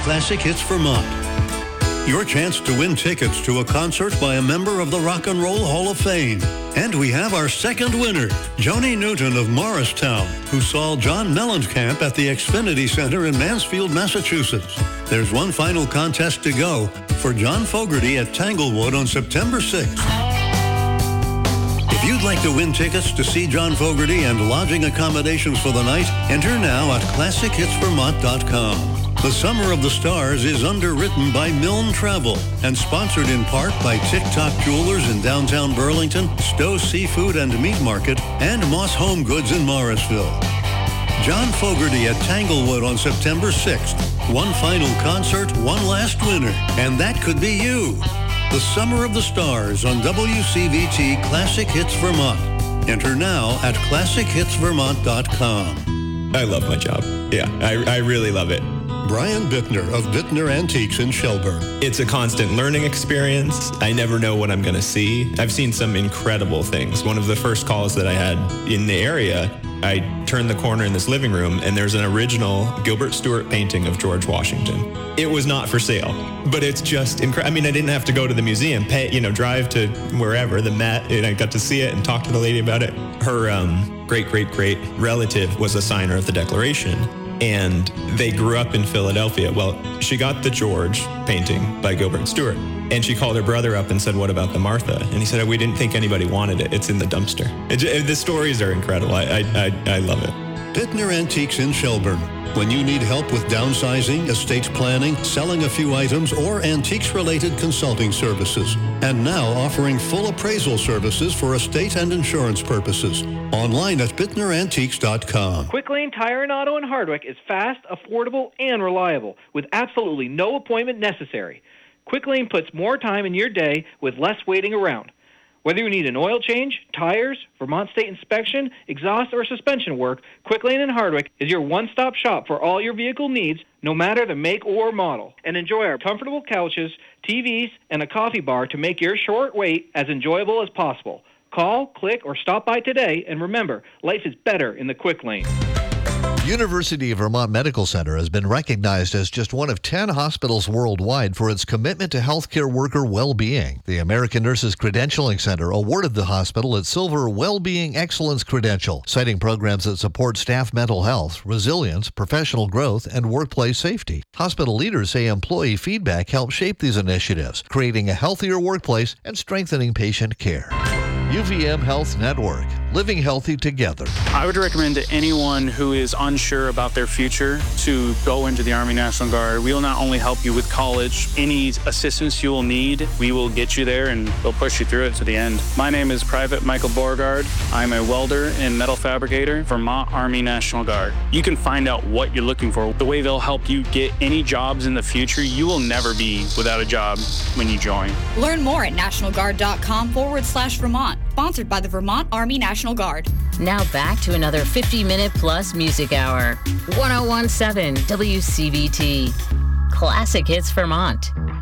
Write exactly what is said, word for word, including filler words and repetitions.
Classic Hits Vermont. Your chance to win tickets to a concert by a member of the Rock and Roll Hall of Fame. And we have our second winner, Joni Newton of Morristown, who saw John Mellencamp at the Xfinity Center in Mansfield, Massachusetts. There's one final contest to go for John Fogerty at Tanglewood on September sixth. If you'd like to win tickets to see John Fogerty and lodging accommodations for the night, enter now at classic hits vermont dot com. The Summer of the Stars is underwritten by Milne Travel and sponsored in part by TikTok Jewelers in downtown Burlington, Stowe Seafood and Meat Market, and Moss Home Goods in Morrisville. John Fogerty at Tanglewood on September sixth. One final concert, one last winner, and that could be you. The Summer of the Stars on W C V T Classic Hits Vermont. Enter now at classic hits vermont dot com. I love my job. Yeah, I, I really love it. Brian Bittner of Bittner Antiques in Shelburne. It's a constant learning experience. I never know what I'm going to see. I've seen some incredible things. One of the first calls that I had in the area, I turned the corner in this living room and there's an original Gilbert Stuart painting of George Washington. It was not for sale, but it's just incredible. I mean, I didn't have to go to the museum, pay, you know, drive to wherever, the Met, and I got to see it and talk to the lady about it. Her um, great, great, great relative was a signer of the Declaration. And they grew up in Philadelphia. Well, she got the George painting by Gilbert Stuart. And she called her brother up and said, what about the Martha? And he said, we didn't think anybody wanted it. It's in the dumpster. It, it, the stories are incredible. I, I, I, I love it. Bittner Antiques in Shelburne. When you need help with downsizing, estate planning, selling a few items, or antiques-related consulting services. And now offering full appraisal services for estate and insurance purposes. Online at bittner antiques dot com. Quick Lane Tire and Auto in Hardwick is fast, affordable, and reliable with absolutely no appointment necessary. Quick Lane puts more time in your day with less waiting around. Whether you need an oil change, tires, Vermont State inspection, exhaust, or suspension work, Quick Lane in Hardwick is your one-stop shop for all your vehicle needs, no matter the make or model. And enjoy our comfortable couches, T Vs, and a coffee bar to make your short wait as enjoyable as possible. Call, click, or stop by today, and remember, life is better in the Quick Lane. University of Vermont Medical Center has been recognized as just one of ten hospitals worldwide for its commitment to healthcare worker well-being. The American Nurses Credentialing Center awarded the hospital its Silver Well-Being Excellence Credential, citing programs that support staff mental health, resilience, professional growth, and workplace safety. Hospital leaders say employee feedback helps shape these initiatives, creating a healthier workplace and strengthening patient care. U V M Health Network, living healthy together. I would recommend to anyone who is unsure about their future to go into the Army National Guard. We will not only help you with college, any assistance you will need, we will get you there and we'll push you through it to the end. My name is Private Michael Beauregard. I'm a welder and metal fabricator, Vermont Army National Guard. You can find out what you're looking for, the way they'll help you get any jobs in the future. You will never be without a job when you join. Learn more at nationalguard.com forward slash Vermont. Sponsored by the Vermont Army National Guard. Now back to another fifty-minute plus music hour. one oh one point seven W C V T. Classic Hits Vermont.